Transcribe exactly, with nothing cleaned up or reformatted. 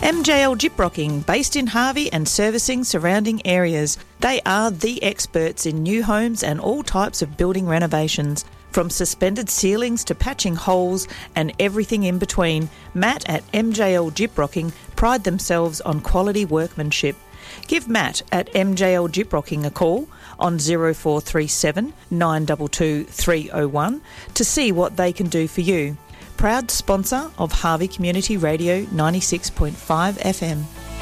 M J L Gyprocking, based in Harvey and servicing surrounding areas. They are the experts in new homes and all types of building renovations. From suspended ceilings to patching holes and everything in between, Matt at M J L Gyprocking pride themselves on quality workmanship. Give Matt at M J L Gyprocking a call on oh four three seven, nine two two, three oh one to see what they can do for you. Proud sponsor of Harvey Community Radio ninety-six point five F M.